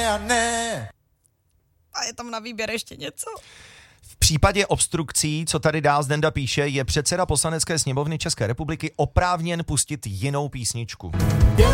A je tam na výběr ještě něco? V případě obstrukcí, co tady dál Zdenda píše, je předseda Poslanecké sněmovny České republiky oprávněn pustit jinou písničku.